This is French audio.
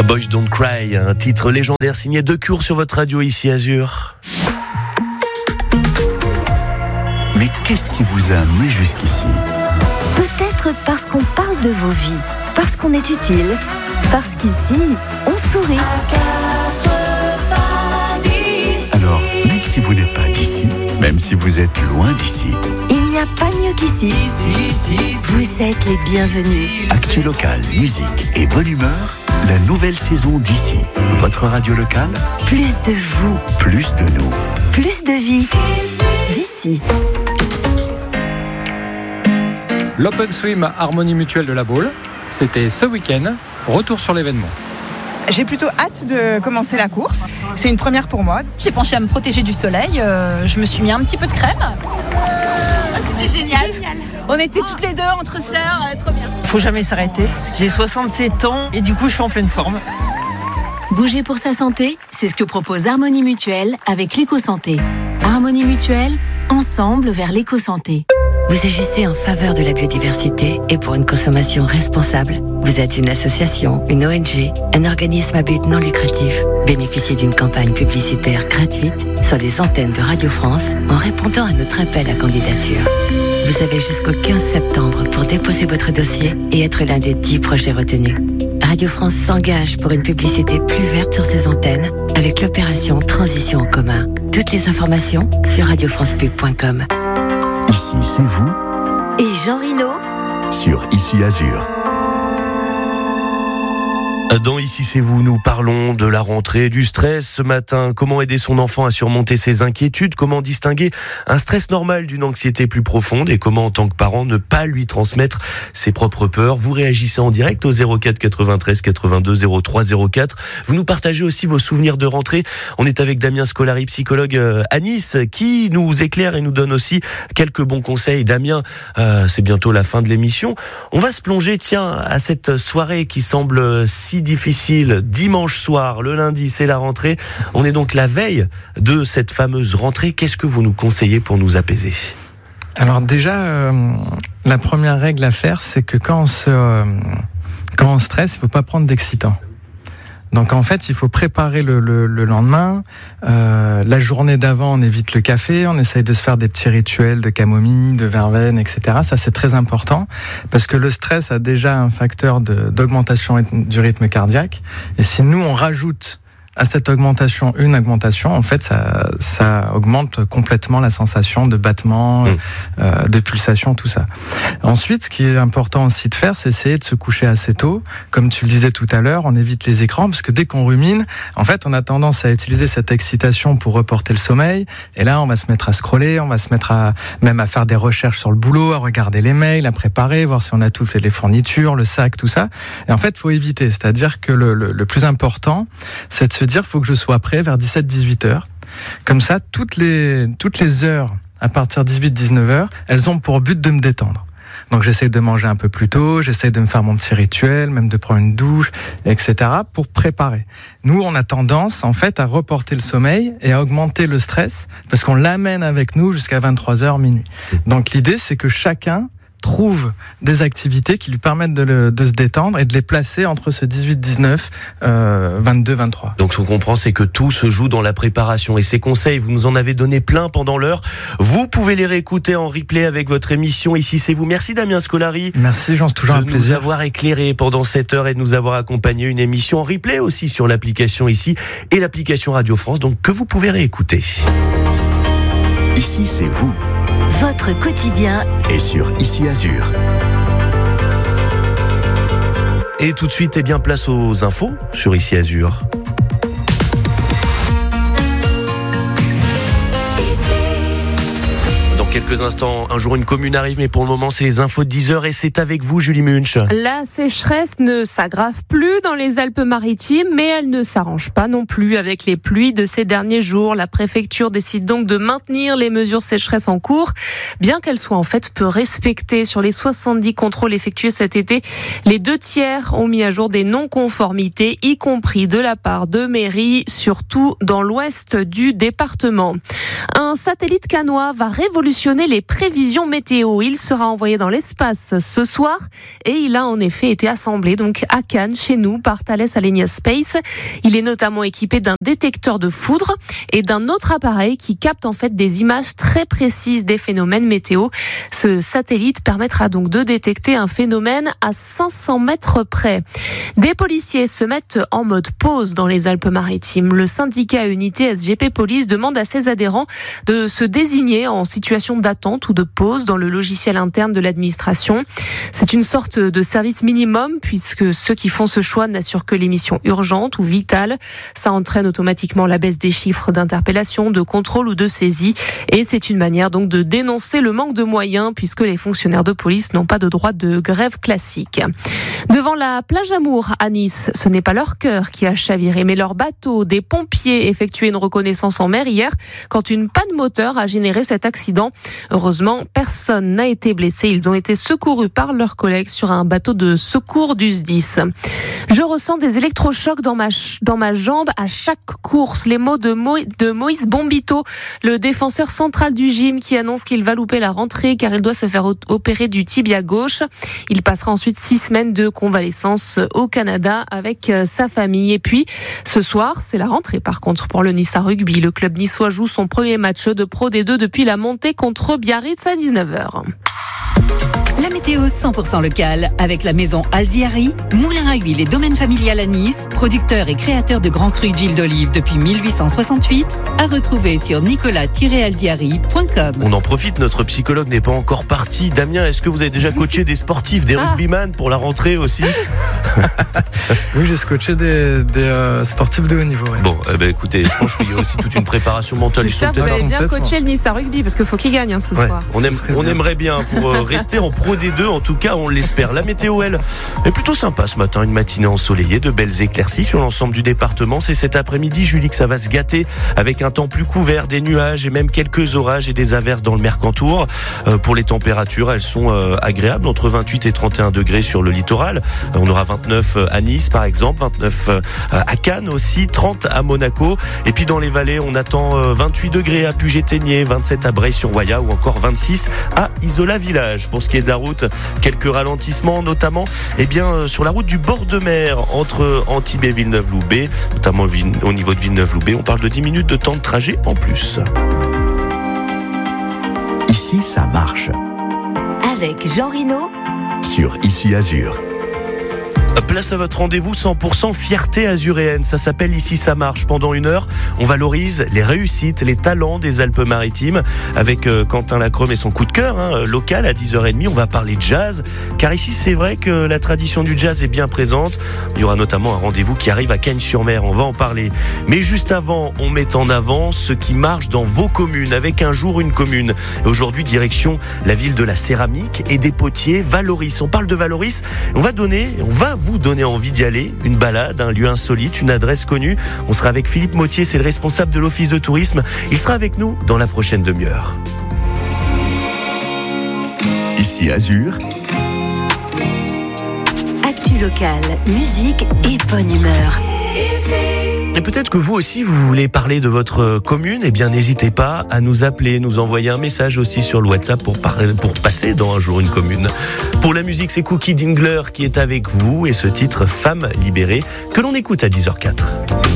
Boys Don't Cry, un titre légendaire signé Decour sur votre radio ici Azur. Mais qu'est-ce qui vous a amené jusqu'ici ? Peut-être parce qu'on parle de vos vies, parce qu'on est utile, parce qu'ici, on sourit. Alors, même si vous n'êtes pas d'ici, même si vous êtes loin d'ici, Il n'y a pas mieux qu'ici. Vous êtes les bienvenus. actu local, musique et bonne humeur, la nouvelle saison d'ici. Votre radio locale, Plus de vous, plus de nous. plus de vie. D'ici. L'Open Swim Harmonie Mutuelle de la Baule, c'était ce week-end. Retour sur l'événement. J'ai plutôt hâte de commencer la course. C'est une première pour moi. J'ai pensé à me protéger du soleil. Je me suis mis un petit peu de crème. C'était génial. On était toutes les deux entre sœurs, trop bien. Faut jamais s'arrêter. J'ai 67 ans et du coup je suis en pleine forme. Bouger pour sa santé, c'est ce que propose Harmonie Mutuelle avec l'éco-santé. Harmonie Mutuelle, ensemble vers l'éco-santé. Vous agissez en faveur de la biodiversité et pour une consommation responsable. Vous êtes une association, une ONG, un organisme à but non lucratif. Bénéficiez d'une campagne publicitaire gratuite sur les antennes de Radio France en répondant à notre appel à candidature. Vous avez jusqu'au 15 septembre pour déposer votre dossier et être l'un des 10 projets retenus. Radio France s'engage pour une publicité plus verte sur ses antennes avec l'opération Transition en commun. Toutes les informations sur radiofrancepub.com. Ici, c'est vous, Et Jean Rino, sur Ici Azur. Dans Ici c'est vous, nous parlons de la rentrée, du stress ce matin. Comment aider son enfant à surmonter ses inquiétudes ? Comment distinguer un stress normal d'une anxiété plus profonde ? Et comment, en tant que parent, ne pas lui transmettre ses propres peurs ? Vous réagissez en direct au 04 93 82 03 04. Vous nous partagez aussi vos souvenirs de rentrée. On est avec Damien Scolari, psychologue à Nice, qui nous éclaire et nous donne aussi quelques bons conseils. Damien, c'est bientôt la fin de l'émission. On va se plonger, à cette soirée qui semble si difficile. Dimanche soir, le lundi, c'est la rentrée. On est donc la veille de cette fameuse rentrée. Qu'est-ce que vous nous conseillez pour nous apaiser ? Alors déjà, la première règle à faire, c'est que quand on stresse, il ne faut pas prendre d'excitant. Donc en fait, il faut préparer le lendemain. La journée d'avant, on évite le café, on essaye de se faire des petits rituels de camomille, de verveine, etc. Ça, c'est très important parce que le stress a déjà un facteur d'augmentation du rythme cardiaque. Et si nous, on rajoute à cette augmentation une augmentation, en fait, ça augmente complètement la sensation de battement, de pulsation, tout ça. Ensuite, ce qui est important aussi de faire, c'est essayer de se coucher assez tôt. Comme tu le disais tout à l'heure, on évite les écrans parce que dès qu'on rumine, en fait, on a tendance à utiliser cette excitation pour reporter le sommeil. Et là, on va se mettre à scroller, on va se mettre même à faire des recherches sur le boulot, à regarder les mails, à préparer, voir si on a tout fait, les fournitures, le sac, tout ça. Et en fait, faut éviter. C'est-à-dire que le plus important, c'est de se dire, faut que je sois prêt vers 17-18 heures. Comme ça, toutes les heures à partir de 18-19 heures, elles ont pour but de me détendre. Donc j'essaie de manger un peu plus tôt, j'essaie de me faire mon petit rituel, même de prendre une douche, etc. pour préparer. Nous, on a tendance, en fait, à reporter le sommeil et à augmenter le stress parce qu'on l'amène avec nous jusqu'à 23h, minuit. Donc l'idée, c'est que chacun trouve des activités qui lui permettent de se détendre et de les placer entre ce 18-19, 22-23. Donc ce qu'on comprend, c'est que tout se joue dans la préparation. Et ces conseils, vous nous en avez donné plein pendant l'heure. Vous pouvez les réécouter en replay avec votre émission Ici c'est vous. Merci Damien Scolari. Merci Jean, c'est toujours un plaisir. De nous avoir éclairé pendant cette heure et de nous avoir accompagné. Une émission en replay aussi sur l'application Ici et l'application Radio France, donc que vous pouvez réécouter. Ici, c'est vous. votre quotidien Et sur Ici Azur. Et tout de suite, place aux infos sur Ici Azur. Quelques instants, un jour une commune arrive, mais pour le moment c'est les infos de 10h et c'est avec vous Julie Munch. La sécheresse ne s'aggrave plus dans les Alpes-Maritimes, mais elle ne s'arrange pas non plus avec les pluies de ces derniers jours. La préfecture décide donc de maintenir les mesures sécheresse en cours, bien qu'elles soient en fait peu respectées. Sur les 70 contrôles effectués cet été, les 2/3 ont mis à jour des non-conformités, y compris de la part de mairies, surtout dans l'ouest du département. Un satellite cannois va révolutionner révolutionner les prévisions météo. Il sera envoyé dans l'espace ce soir et il a en effet été assemblé donc à Cannes, chez nous, par Thales Alenia Space. Il est notamment équipé d'un détecteur de foudre et d'un autre appareil qui capte en fait des images très précises des phénomènes météo. Ce satellite permettra donc de détecter un phénomène à 500 mètres près. Des policiers se mettent en mode pause dans les Alpes-Maritimes. Le syndicat Unité SGP Police demande à ses adhérents de se désigner en situation d'attente ou de pause dans le logiciel interne de l'administration. C'est une sorte de service minimum puisque ceux qui font ce choix n'assurent que les missions urgentes ou vitales. Ça entraîne automatiquement la baisse des chiffres d'interpellation, de contrôle ou de saisie. Et c'est une manière donc de dénoncer le manque de moyens puisque les fonctionnaires de police n'ont pas de droit de grève classique. Devant la plage Amour à Nice, ce n'est pas leur cœur qui a chaviré, mais leur bateau. Des pompiers effectuaient une reconnaissance en mer hier quand une panne moteur a généré cet accident. Heureusement, personne n'a été blessé. Ils ont été secourus par leurs collègues sur un bateau de secours du SDIS. Je ressens des électrochocs dans ma jambe à chaque course. Les mots de Moïse Bombito, le défenseur central du gym, qui annonce qu'il va louper la rentrée car il doit se faire opérer du tibia gauche. Il passera ensuite 6 semaines de convalescence au Canada avec sa famille. Et puis, ce soir, c'est la rentrée par contre pour le Nice Rugby. Le club niçois joue son premier match de Pro D2 depuis la montée contre Biarritz à 19h. La météo 100% locale avec la maison Alziari, moulin à huile et domaine familial à Nice, producteur et créateur de grands crus d'huile d'olive depuis 1868, à retrouver sur nicolas-alziari.com. On en profite, notre psychologue n'est pas encore parti. Damien, est-ce que vous avez déjà coaché des sportifs, des rugbyman pour la rentrée aussi? Oui, j'ai coaché des sportifs de haut niveau. Oui. Bon, écoutez, je pense qu'il y a aussi toute une préparation mentale. J'espère que vous avez bien coaché le Nice à Rugby parce qu'il faut qu'il gagne ce soir. On aimerait bien pour rester en Pro D2, en tout cas on l'espère. La météo, elle, est plutôt sympa ce matin, une matinée ensoleillée, de belles éclaircies sur l'ensemble du département. C'est cet après-midi, Julie, que ça va se gâter avec un temps plus couvert, des nuages et même quelques orages et des averses dans le Mercantour. Pour les températures, elles sont agréables, entre 28 et 31 degrés sur le littoral. On aura 29 à Nice par exemple, 29 à Cannes aussi, 30 à Monaco. Et puis dans les vallées, on attend 28 degrés à Puget-Théniers, 27 à Breil-sur-Roya ou encore 26 à Isola Village. Pour ce qui est de la route, quelques ralentissements, notamment sur la route du bord de mer entre Antibes et Villeneuve-Loubet, notamment au niveau de Villeneuve-Loubet. On parle de 10 minutes de temps de trajet en plus. Ici, ça marche. Avec Jean Rino Sur Ici Azur. Place à votre rendez-vous 100% fierté azuréenne. Ça s'appelle Ici ça marche. Pendant 1 heure, on valorise les réussites, les talents des Alpes-Maritimes avec Quentin Lacrome et son coup de cœur local à 10h30. On va parler jazz, car ici c'est vrai que la tradition du jazz est bien présente. Il y aura notamment un rendez-vous qui arrive à Cagnes-sur-Mer. On va en parler. Mais juste avant, on met en avant ce qui marche dans vos communes avec Un jour une commune. Et aujourd'hui, direction la ville de la céramique et des potiers, Valoris. On parle de Valoris. On va vous donner envie d'y aller, une balade, un lieu insolite, une adresse connue. On sera avec Philippe Mottier, c'est le responsable de l'office de tourisme. Il sera avec nous dans la prochaine demi-heure. Ici Azur. Actu locale, musique et bonne humeur. Et peut-être que vous aussi, vous voulez parler de votre commune. N'hésitez pas à nous appeler, nous envoyer un message aussi sur le WhatsApp pour passer dans Un jour une commune. Pour la musique, c'est Cookie Dingler qui est avec vous et ce titre Femme libérée que l'on écoute à 10h04.